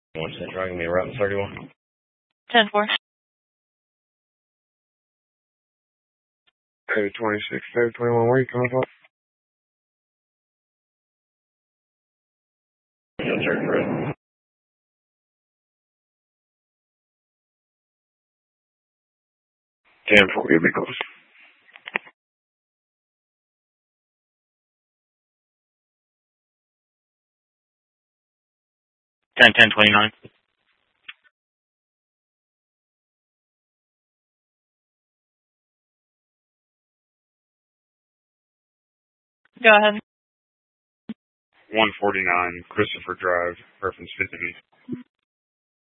One cent driving me around 31. 10-4. David 26, David 21, where are you coming from? Right. 10-4, you'll be close. Ten 29. Go ahead. 149, Christopher Drive, reference 50.